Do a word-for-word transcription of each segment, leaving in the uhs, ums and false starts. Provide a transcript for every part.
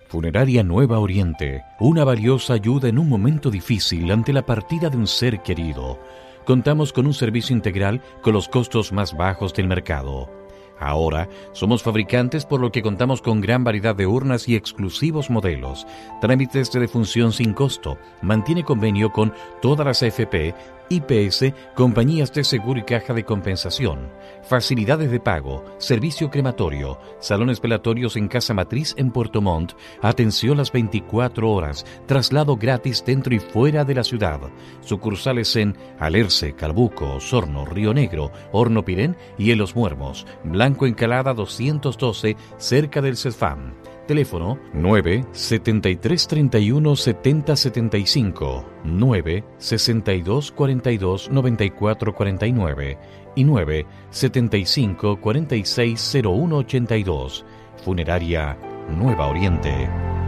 Funeraria Nueva Oriente, una valiosa ayuda en un momento difícil ante la partida de un ser querido. Contamos con un servicio integral con los costos más bajos del mercado. Ahora, somos fabricantes por lo que contamos con gran variedad de urnas y exclusivos modelos, trámites de defunción sin costo, mantiene convenio con todas las A F P, I P S, compañías de seguro y caja de compensación, facilidades de pago, servicio crematorio, salones velatorios en Casa Matriz en Puerto Montt, atención las veinticuatro horas, traslado gratis dentro y fuera de la ciudad, sucursales en Alerce, Calbuco, Osorno, Río Negro, Horno Pirén y en Los Muermos, Blanco Encalada doscientos doce, cerca del CESFAM. Teléfono nueve setenta y tres treinta y uno setenta setenta y cinco, nueve sesenta y dos cuarenta y dos noventa y cuatro cuarenta y nueve y nueve setenta y cinco cuarenta y seis cero uno ochenta y dos. Funeraria Nueva Oriente.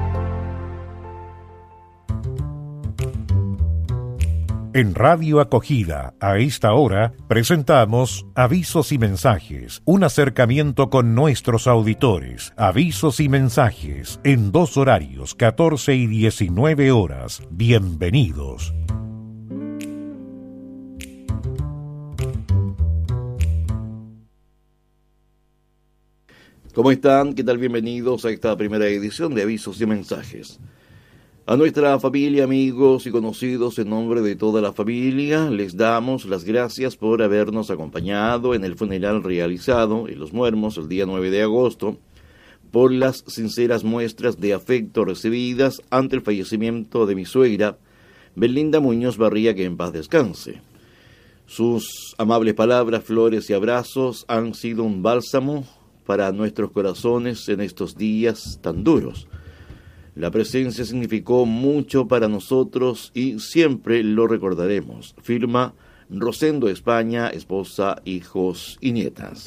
En Radio Acogida, a esta hora, presentamos Avisos y Mensajes, un acercamiento con nuestros auditores. Avisos y mensajes, en dos horarios, catorce y diecinueve horas. Bienvenidos. ¿Cómo están? ¿Qué tal? Bienvenidos a esta primera edición de Avisos y Mensajes. A nuestra familia, amigos y conocidos, en nombre de toda la familia, les damos las gracias por habernos acompañado en el funeral realizado en Los Muermos el día nueve de agosto, por las sinceras muestras de afecto recibidas ante el fallecimiento de mi suegra, Berlinda Muñoz Barría, que en paz descanse. Sus amables palabras, flores y abrazos han sido un bálsamo para nuestros corazones en estos días tan duros. La presencia significó mucho para nosotros y siempre lo recordaremos. Firma Rosendo España, esposa, hijos y nietas.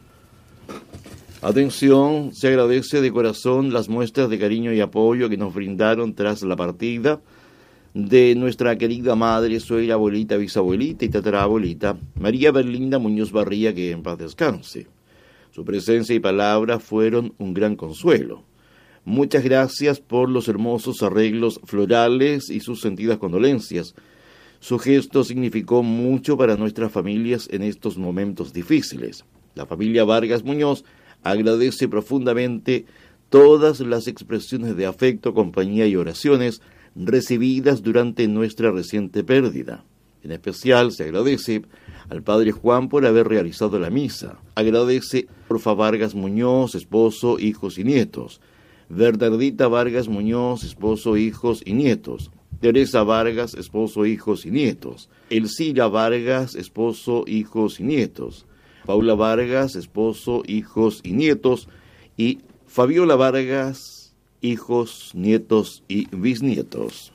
Atención, se agradece de corazón las muestras de cariño y apoyo que nos brindaron tras la partida de nuestra querida madre, suegra, abuelita, bisabuelita y tatarabuelita, María Berlinda Muñoz Barría, que en paz descanse. Su presencia y palabras fueron un gran consuelo. Muchas gracias por los hermosos arreglos florales y sus sentidas condolencias. Su gesto significó mucho para nuestras familias en estos momentos difíciles. La familia Vargas Muñoz agradece profundamente todas las expresiones de afecto, compañía y oraciones recibidas durante nuestra reciente pérdida. En especial se agradece al padre Juan por haber realizado la misa. Agradece a Orfa Vargas Muñoz, esposo, hijos y nietos. Bernardita Vargas Muñoz, esposo, hijos y nietos. Teresa Vargas, esposo, hijos y nietos. Elcira Vargas, esposo, hijos y nietos. Paula Vargas, esposo, hijos y nietos. Y Fabiola Vargas, hijos, nietos y bisnietos.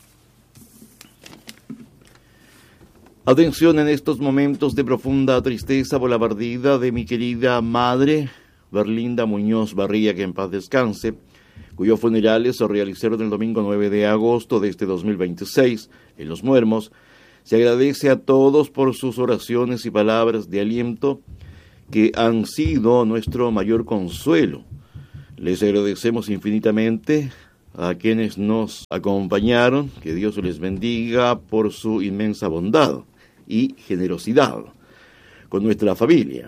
Atención en estos momentos de profunda tristeza por la partida de mi querida madre, Berlinda Muñoz Barría, que en paz descanse, cuyos funerales se realizaron el domingo nueve de agosto de este dos mil veintiséis en Los Muermos. Se agradece a todos por sus oraciones y palabras de aliento que han sido nuestro mayor consuelo. Les agradecemos infinitamente a quienes nos acompañaron, que Dios les bendiga por su inmensa bondad y generosidad con nuestra familia.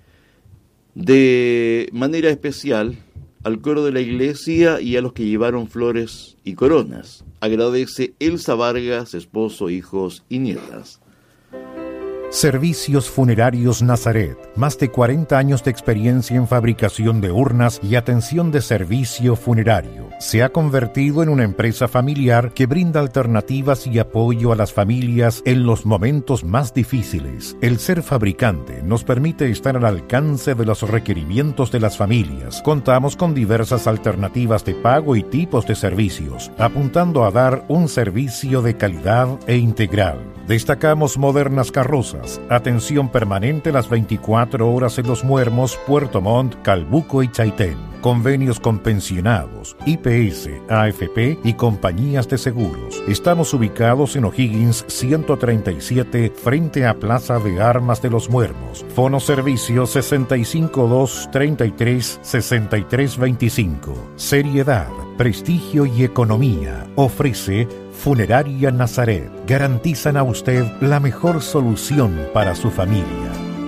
De manera especial al coro de la iglesia y a los que llevaron flores y coronas. Agradece Elsa Vargas, esposo, hijos y nietas. Servicios Funerarios Nazaret. Más de cuarenta años de experiencia en fabricación de urnas y atención de servicio funerario. Se ha convertido en una empresa familiar que brinda alternativas y apoyo a las familias en los momentos más difíciles. El ser fabricante nos permite estar al alcance de los requerimientos de las familias. Contamos con diversas alternativas de pago y tipos de servicios, apuntando a dar un servicio de calidad e integral. Destacamos modernas carrozas, atención permanente las veinticuatro horas en Los Muermos, Puerto Montt, Calbuco y Chaitén. Convenios con pensionados, I P S, A F P y compañías de seguros. Estamos ubicados en O'Higgins ciento treinta y siete, frente a Plaza de Armas de Los Muermos. Fono servicio sesenta y cinco dos treinta y tres sesenta y tres veinticinco. Seriedad, prestigio y economía, ofrece Funeraria Nazaret. Garantizan a usted la mejor solución para su familia.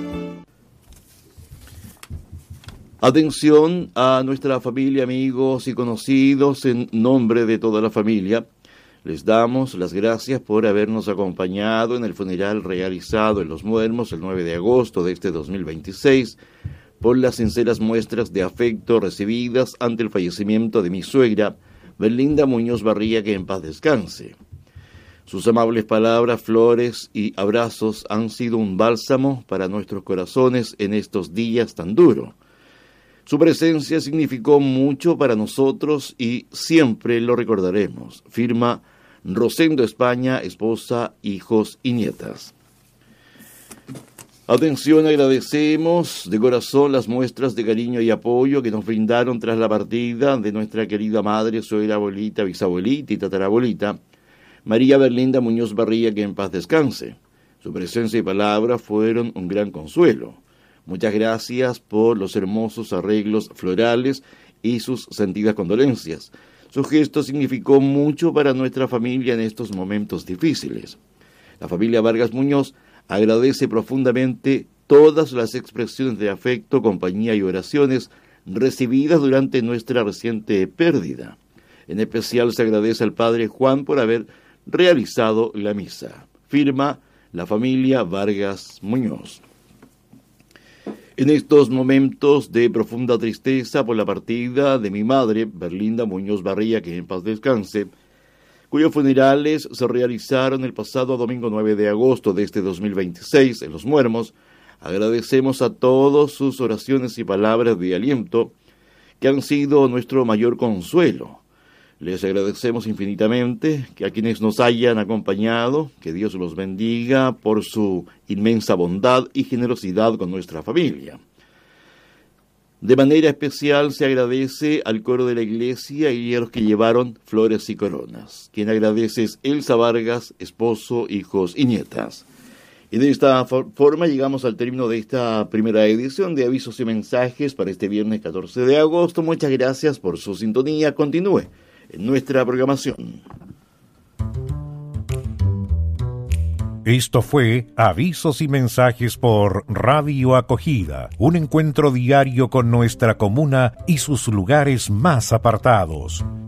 Atención a nuestra familia, amigos y conocidos, en nombre de toda la familia. Les damos las gracias por habernos acompañado en el funeral realizado en Los Muermos el nueve de agosto de este dos mil veintiséis, por las sinceras muestras de afecto recibidas ante el fallecimiento de mi suegra, Berlinda Muñoz Barría, que en paz descanse. Sus amables palabras, flores y abrazos han sido un bálsamo para nuestros corazones en estos días tan duros. Su presencia significó mucho para nosotros y siempre lo recordaremos. Firma Rosendo España, esposa, hijos y nietas. Atención, agradecemos de corazón las muestras de cariño y apoyo que nos brindaron tras la partida de nuestra querida madre, suegra, abuelita, bisabuelita y tatarabuelita, María Berlinda Muñoz Barría, que en paz descanse. Su presencia y palabras fueron un gran consuelo. Muchas gracias por los hermosos arreglos florales y sus sentidas condolencias. Su gesto significó mucho para nuestra familia en estos momentos difíciles. La familia Vargas Muñoz agradece profundamente todas las expresiones de afecto, compañía y oraciones recibidas durante nuestra reciente pérdida. En especial se agradece al padre Juan por haber realizado la misa. Firma la familia Vargas Muñoz. En estos momentos de profunda tristeza por la partida de mi madre, Berlinda Muñoz Barría, que en paz descanse, cuyos funerales se realizaron el pasado domingo nueve de agosto de este dos mil veintiséis en Los Muermos, agradecemos a todos sus oraciones y palabras de aliento que han sido nuestro mayor consuelo. Les agradecemos infinitamente que a quienes nos hayan acompañado, que Dios los bendiga por su inmensa bondad y generosidad con nuestra familia. De manera especial se agradece al coro de la iglesia y a los que llevaron flores y coronas. Quien agradece es Elsa Vargas, esposo, hijos y nietas. Y de esta for- forma llegamos al término de esta primera edición de Avisos y Mensajes para este viernes catorce de agosto. Muchas gracias por su sintonía. Continúe en nuestra programación. Esto fue Avisos y Mensajes por Radio Acogida, un encuentro diario con nuestra comuna y sus lugares más apartados.